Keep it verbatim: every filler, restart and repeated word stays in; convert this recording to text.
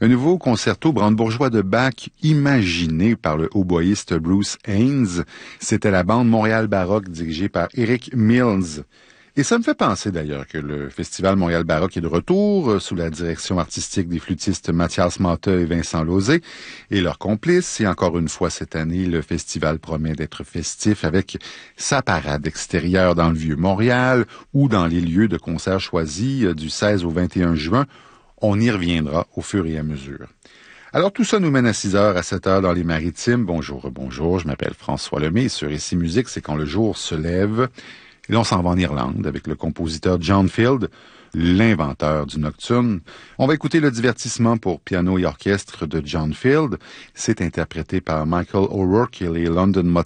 Un nouveau concerto brandebourgeois de Bach imaginé par le hautboyiste Bruce Haynes. C'était la bande Montréal Baroque dirigée par Eric Mills. Et ça me fait penser d'ailleurs que le Festival Montréal Baroque est de retour sous la direction artistique des flûtistes Mathias Mata et Vincent Lauzé et leurs complices. Et encore une fois cette année, le festival promet d'être festif avec sa parade extérieure dans le Vieux-Montréal ou dans les lieux de concert choisis du seize au vingt et un juin. On y reviendra au fur et à mesure. Alors tout ça nous mène à six heures, à sept heures dans les Maritimes. Bonjour, bonjour, je m'appelle François Lemay. Sur Ici Musique, c'est quand le jour se lève. Et là, on s'en va en Irlande avec le compositeur John Field, l'inventeur du nocturne. On va écouter le divertissement pour piano et orchestre de John Field. C'est interprété par Michael O'Rourke et les London